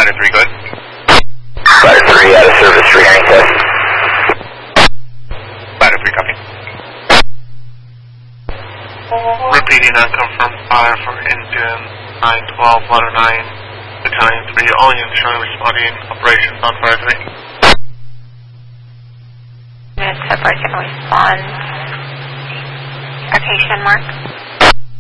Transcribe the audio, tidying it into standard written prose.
Fighter 3, good. Fighter 3 out of service, re-hearing test. Fighter 3, copy. Repeating unconfirmed fire for engine 912, letter 9, Battalion 3, all units showing responding operations on Fire 3. Units have can respond. Location mark.